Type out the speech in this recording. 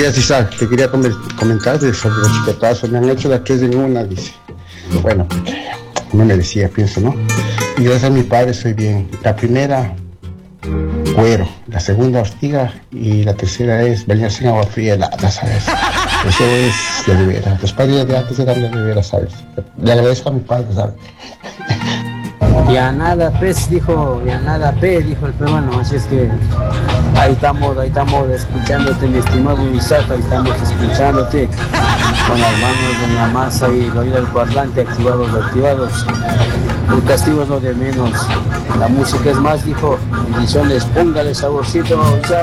días, Isaac. Te quería comentar sobre los chicotazos. Me han hecho las 3 en una, dice. Bueno, no merecía, pienso, ¿no? Y gracias a mi padre soy bien. La primera, cuero. La segunda, hostiga. Y la tercera es bañarse en agua fría helada, ¿sabes? Eso es de Rivera. Los padres de antes eran de Rivera, ¿sabes? Le agradezco a mi padre, ¿sabes? Ya nada dijo el peruano, así es que ahí estamos escuchándote, mi estimado Isaac, ahí estamos escuchándote con las manos en la masa y el oído del parlante activados. El castigo es lo de menos, la música es más, dijo. Bendiciones, póngale saborcito, Isaac.